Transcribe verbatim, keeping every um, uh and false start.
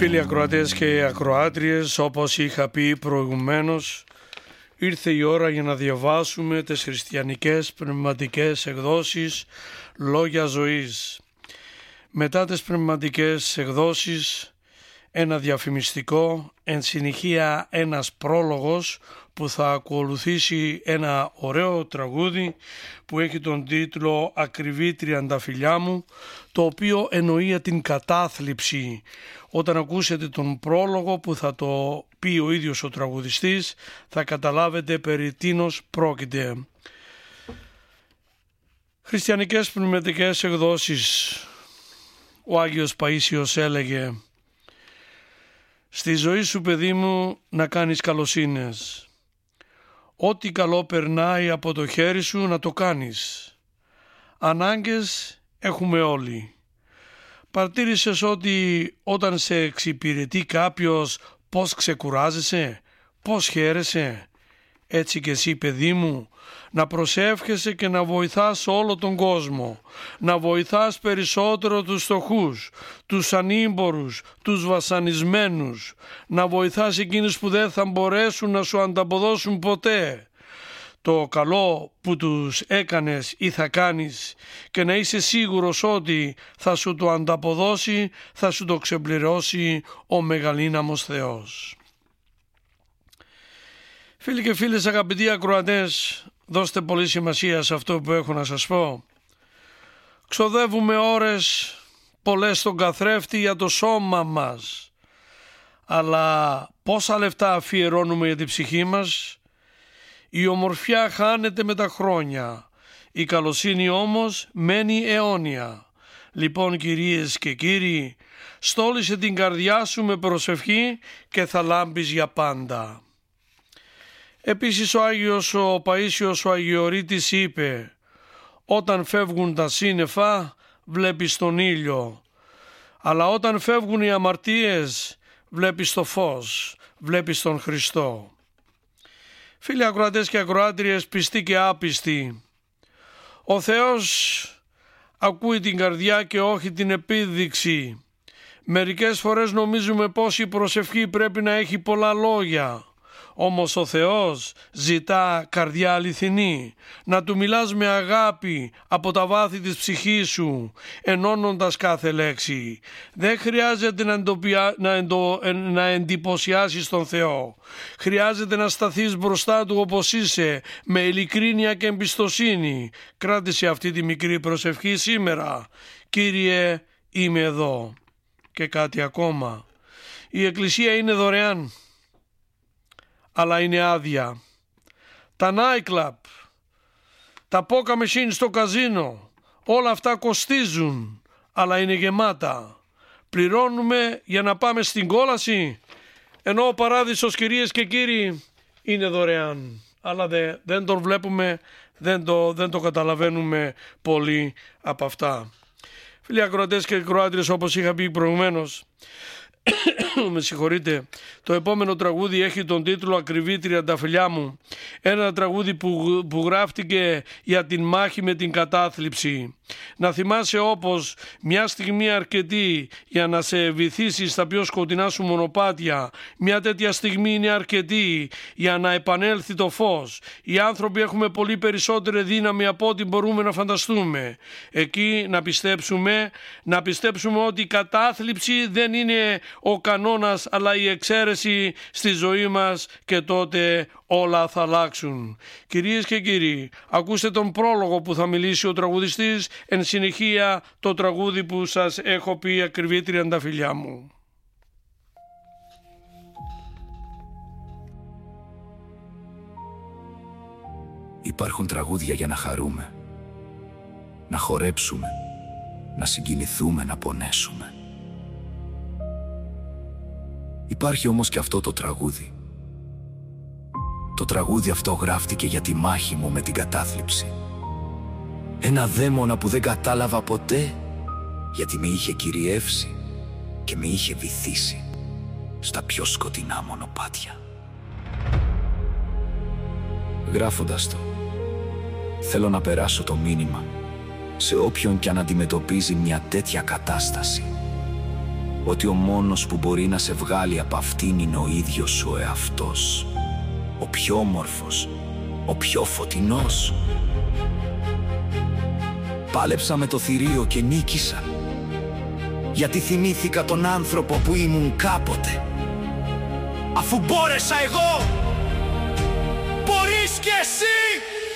Φίλοι ακροατές και ακροάτριες, όπως είχα πει προηγουμένως, ήρθε η ώρα για να διαβάσουμε τις χριστιανικές πνευματικές εκδόσεις Λόγια Ζωής. Μετά τις πνευματικές εκδόσεις, ένα διαφημιστικό, εν συνεχεία ένας πρόλογος που θα ακολουθήσει ένα ωραίο τραγούδι που έχει τον τίτλο «Ακριβή τριανταφυλλιά μου», το οποίο εννοεί την κατάθλιψη. Όταν ακούσετε τον πρόλογο που θα το πει ο ίδιος ο τραγουδιστής, θα καταλάβετε περί τίνος πρόκειται. Χριστιανικές πνευματικές εκδόσεις. Ο Άγιος Παΐσιος έλεγε: «Στη ζωή σου, παιδί μου, να κάνεις καλοσύνες. Ό,τι καλό περνάει από το χέρι σου να το κάνεις. Ανάγκες έχουμε όλοι. Παρτήρησες ότι όταν σε εξυπηρετεί κάποιος πώς ξεκουράζεσαι, πώς χαίρεσαι? Έτσι και εσύ, παιδί μου, να προσεύχεσαι και να βοηθάς όλο τον κόσμο, να βοηθάς περισσότερο τους φτωχούς, τους ανήμπορους, τους βασανισμένους, να βοηθάς εκείνους που δεν θα μπορέσουν να σου ανταποδώσουν ποτέ το καλό που τους έκανες ή θα κάνεις, και να είσαι σίγουρος ότι θα σου το ανταποδώσει, θα σου το ξεπληρώσει ο μεγαλύναμος Θεός». Φίλοι και φίλες, αγαπητοί ακροατές, δώστε πολύ σημασία σε αυτό που έχω να σας πω. Ξοδεύουμε ώρες πολλές στον καθρέφτη για το σώμα μας, αλλά πόσα λεφτά αφιερώνουμε για την ψυχή μας? Η ομορφιά χάνεται με τα χρόνια, η καλοσύνη όμως μένει αιώνια. Λοιπόν, κυρίες και κύριοι, στόλισε την καρδιά σου με προσευχή και θα λάμπεις για πάντα. Επίσης ο Άγιος ο Παΐσιος ο Αγιορείτης είπε: «Όταν φεύγουν τα σύννεφα βλέπεις τον ήλιο, αλλά όταν φεύγουν οι αμαρτίες βλέπεις το φως, βλέπεις τον Χριστό». Φίλοι ακροατές και ακροάτριες, πιστοί και άπιστοι, ο Θεός ακούει την καρδιά και όχι την επίδειξη. Μερικές φορές νομίζουμε πως η προσευχή πρέπει να έχει πολλά λόγια. Όμως ο Θεός ζητά καρδιά αληθινή, να Του μιλάς με αγάπη από τα βάθη της ψυχής σου, ενώνοντας κάθε λέξη. Δεν χρειάζεται να, εντοπια... να, εντο... να εντυπωσιάσεις τον Θεό. Χρειάζεται να σταθείς μπροστά Του όπως είσαι, με ειλικρίνεια και εμπιστοσύνη. Κράτησε αυτή τη μικρή προσευχή σήμερα: «Κύριε, είμαι εδώ». Και κάτι ακόμα: η Εκκλησία είναι δωρεάν, αλλά είναι άδεια. Τα nightclub, τα poker machine στο καζίνο, όλα αυτά κοστίζουν, αλλά είναι γεμάτα. Πληρώνουμε για να πάμε στην κόλαση, ενώ ο παράδεισος, κυρίες και κύριοι, είναι δωρεάν. Αλλά δε, δεν τον βλέπουμε, δεν το, δεν το καταλαβαίνουμε πολύ από αυτά. Φίλοι ακροατές και ακροάτριες, όπως είχα πει προηγουμένως, με συγχωρείτε, το επόμενο τραγούδι έχει τον τίτλο «Ακριβή τριανταφυλλιά μου». Ένα τραγούδι που, που γράφτηκε για την μάχη με την κατάθλιψη. Να θυμάσαι όπως μια στιγμή αρκετή για να σε βυθίσει στα πιο σκοτεινά σου μονοπάτια, μια τέτοια στιγμή είναι αρκετή για να επανέλθει το φως. Οι άνθρωποι έχουμε πολύ περισσότερη δύναμη από ό,τι μπορούμε να φανταστούμε. Εκεί να πιστέψουμε, να πιστέψουμε ότι η κατάθλιψη δεν είναι ο κανόνας αλλά η εξαίρεση στη ζωή μας, και τότε όλα θα αλλάξουν. Κυρίες και κύριοι, ακούστε τον πρόλογο που θα μιλήσει ο τραγουδιστής, εν συνεχεία το τραγούδι που σας έχω πει, «Ακριβή τριανταφυλλιά μου». Υπάρχουν τραγούδια για να χαρούμε, να χορέψουμε, να συγκινηθούμε, να πονέσουμε. Υπάρχει όμως και αυτό το τραγούδι. Το τραγούδι αυτό γράφτηκε για τη μάχη μου με την κατάθλιψη. Ένα δαίμονα που δεν κατάλαβα ποτέ, γιατί με είχε κυριεύσει και με είχε βυθίσει στα πιο σκοτεινά μονοπάτια. Γράφοντας το, θέλω να περάσω το μήνυμα σε όποιον κι αν αντιμετωπίζει μια τέτοια κατάσταση. ότι ο μόνος που μπορεί να σε βγάλει από αυτήν είναι ο ίδιος ο εαυτός. Ο πιο όμορφος, ο πιο φωτεινός. Πάλεψα με το θηρίο και νίκησα, γιατί θυμήθηκα τον άνθρωπο που ήμουν κάποτε. Αφού μπόρεσα εγώ, μπορείς κι εσύ!